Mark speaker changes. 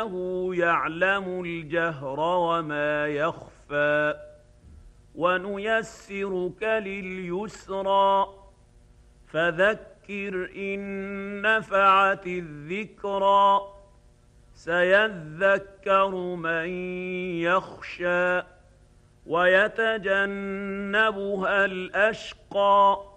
Speaker 1: إنه يعلم الجهر وما يخفى ونيسرك لليسرى فذكر إن نفعت الذكرى سيذكر من يخشى ويتجنبها الأشقى